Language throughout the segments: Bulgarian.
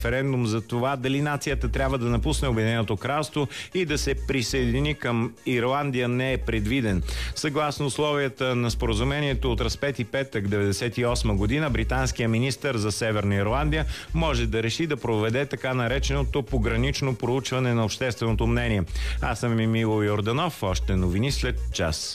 референдум за това дали нацията трябва да напусне Обединеното кралство и да се присъедини към Ирландия не е предвиден. Съгласно условията на споразумението от разпети петък 1998 година, британският министър за Северна Ирландия може да реши да проведе така нареченото погранично проучване на общественото мнение. Аз съм Мило Йорданов. Още новини след час.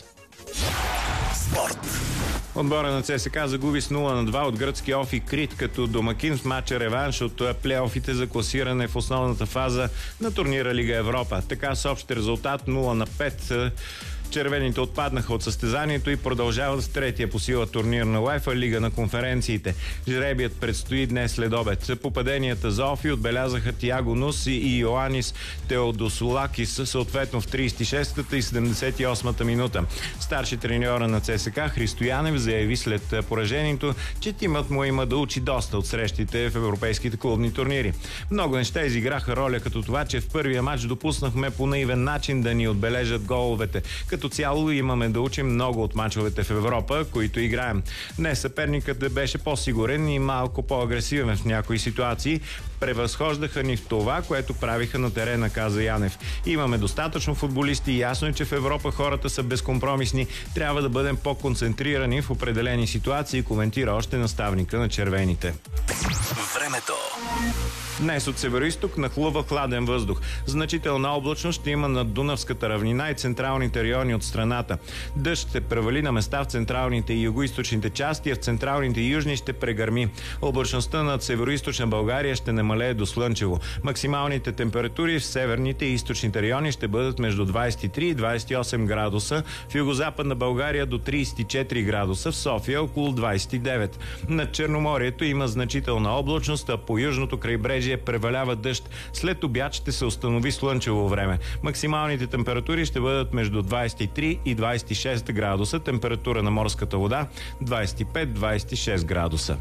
Спорт. Отбора на ЦСКА загуби с 0-2 от гръцки Офи Крит като домакин в матча реванш от плейофите за класиране в основната фаза на турнира Лига Европа. Така с общ резултат 0-5 червените отпаднаха от състезанието и продължават с третия по сила турнир на УЕФА Лига на конференциите. Жребият предстои днес след обед. Попаденията за Офи отбелязаха Тиаго Нус и Йоанис Теодосулакис съответно в 36-та и 78-та минута. Старши треньора на ЦСКА Христо Янев заяви след поражението, че тимът му има да учи доста от срещите в европейските клубни турнири. Много неща изиграха роля, като това, че в първия матч допуснахме по наивен начин да ни отбележат головете. Като цяло имаме да учим много от мачовете в Европа, които играем. Днес съперникът беше по-сигурен и малко по-агресивен в някои ситуации. Превъзхождаха ни в това, което правиха на терена, каза Янев. Имаме достатъчно футболисти и ясно е, че в Европа хората са безкомпромисни. Трябва да бъдем по-концентрирани в определени ситуации, коментира още наставника на червените. Времето. Днес от североизток нахлува хладен въздух. Значителна облачност ще има над Дунавската равнина и централните райони от страната. Дъжд ще превали на места в централните и югоизточните части, а в централните и южни ще прегърми. Облачността над североизточна България ще намалее до слънчево. Максималните температури в северните и източните райони ще бъдат между 23 и 28 градуса, в югозападна България до 34 градуса, в София около 29. Над Черноморието има значителна облачност, а по южното крайбрежие превалява дъжд. След обяд ще се установи слънчево време. Максималните температури ще бъдат между 23 и 26 градуса. Температура на морската вода 25-26 градуса.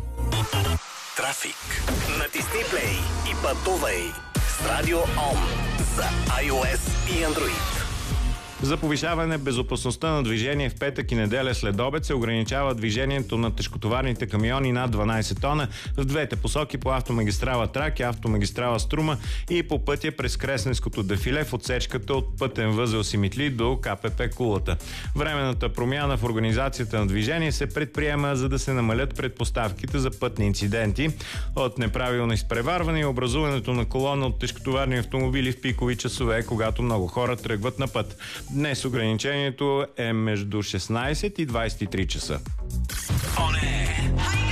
Трафик. Натисни плей и пътувай с Радио Ом за iOS и Android. За повишаване безопасността на движение в петък и неделя след обед се ограничава движението на тежкотоварните камиони над 12 тона в двете посоки по автомагистрала Тракия, автомагистрала Струма и по пътя през Кресненското дефиле в отсечката от пътен възел Симитли до КПП Кулата. Временната промяна в организацията на движение се предприема, за да се намалят предпоставките за пътни инциденти от неправилно изпреварване и образуването на колона от тежкотоварни автомобили в пикови часове, когато много хора тръгват на път. Днес ограничението е между 16 и 23 часа. О, не!